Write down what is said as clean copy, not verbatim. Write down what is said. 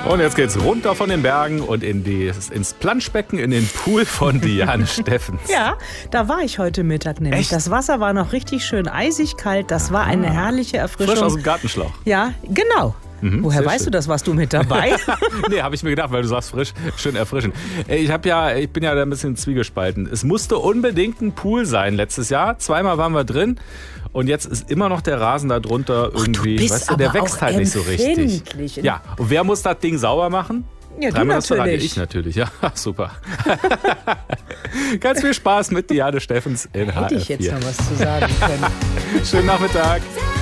Und jetzt geht's runter von den Bergen und ins Planschbecken, in den Pool von Diane Steffens. Ja, da war ich heute Mittag nämlich. Echt? Das Wasser war noch richtig schön eisig kalt. Das war eine herrliche Erfrischung. Frisch aus dem Gartenschlauch. Ja, genau. Woher weißt du das? Warst du mit dabei? Nee, habe ich mir gedacht, weil du sagst frisch, schön erfrischend. Ich bin ja da ein bisschen zwiegespalten. Es musste unbedingt ein Pool sein letztes Jahr. 2-mal waren wir drin. Und jetzt ist immer noch der Rasen da drunter irgendwie, weißt du, der wächst halt nicht so richtig. Ja, und wer muss das Ding sauber machen? Ja, du natürlich. Ich natürlich, ja, super. Ganz viel Spaß mit Diane Steffens in HR4. Hätte ich jetzt noch was zu sagen können. Schönen Nachmittag.